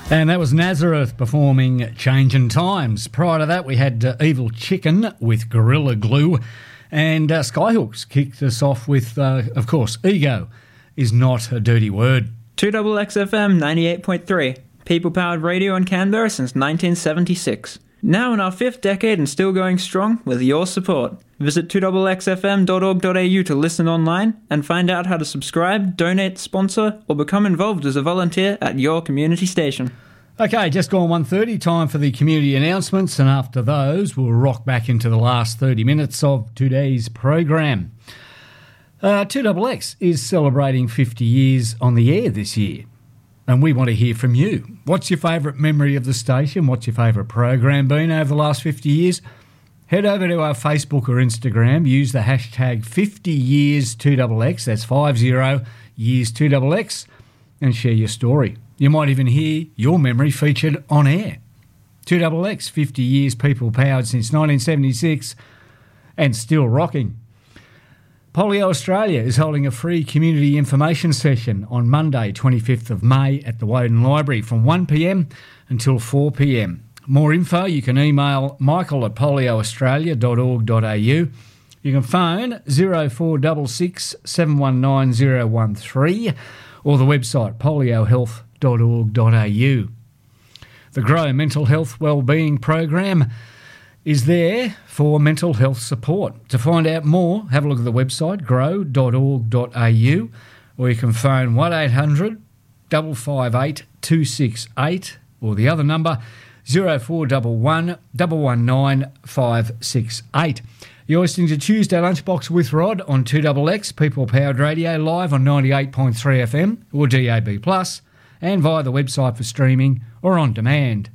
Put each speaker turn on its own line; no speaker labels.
And that was Nazareth performing Changin' Times. Prior to that, we had Evil Chicken with Gorilla Glue. And Skyhooks kicked us off with, of course, Ego is not a dirty word.
2XXFM 98.3, people-powered radio in Canberra since 1976. Now in our 5th decade and still going strong with your support. Visit 2XXFM.org.au to listen online and find out how to subscribe, donate, sponsor, or become involved as a volunteer at your community station.
Okay, just gone 1:30, time for the community announcements, and after those, we'll rock back into the last 30 minutes of today's program. 2XX is celebrating 50 years on the air this year, and we want to hear from you. What's your favourite memory of the station? What's your favourite program been over the last 50 years? Head over to our Facebook or Instagram, use the hashtag 50years2XX, that's 50 years 2XX, and share your story. You might even hear your memory featured on air. 2XX, 50 years people powered since 1976 and still rocking. Polio Australia is holding a free community information session on Monday, 25th of May at the Woden Library from 1pm until 4pm. More info, you can email michael@polioaustralia.org.au. You can phone 0466 719 013 or the website poliohealth.org.au. The Grow Mental Health Wellbeing Program is there for mental health support. To find out more, have a look at the website grow.org.au or you can phone 1800 558 268 or the other number 0411 119 568. You're listening to Tuesday Lunchbox with Rod on 2XX, People Powered Radio, live on 98.3 FM or DAB+, and via the website for streaming or on demand.